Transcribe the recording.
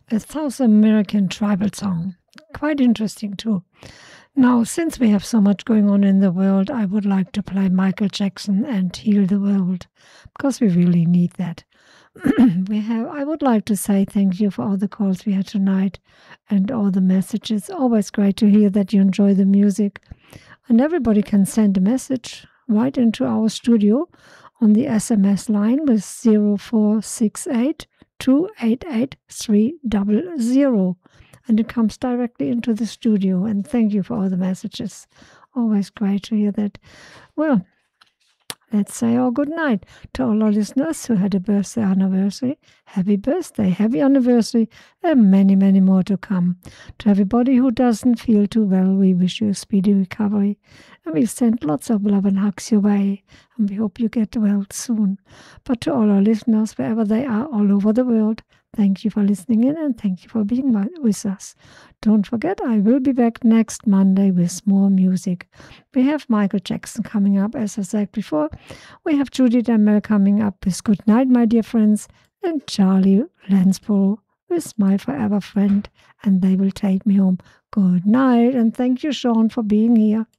a South American tribal song. Quite interesting too. Now, since we have so much going on in the world, I would like to play Michael Jackson and Heal the World, because we really need that. I would like to say thank you for all the calls we had tonight and all the messages. Always great to hear that you enjoy the music. And everybody can send a message right into our studio on the SMS line with 0468 288 300. And it comes directly into the studio. And thank you for all the messages. Always great to hear that. Well, let's say our good night to all our listeners who had a birthday anniversary. Happy birthday, happy anniversary, and many, many more to come. To everybody who doesn't feel too well, we wish you a speedy recovery. And we send lots of love and hugs your way. And we hope you get well soon. But to all our listeners, wherever they are all over the world, thank you for listening in and thank you for being with us. Don't forget, I will be back next Monday with more music. We have Michael Jackson coming up, as I said before. We have Judy Demel coming up with Good Night, My Dear Friends, and Charlie Lansborough with My Forever Friend, and They Will Take Me Home. Good night, and thank you, Sean, for being here.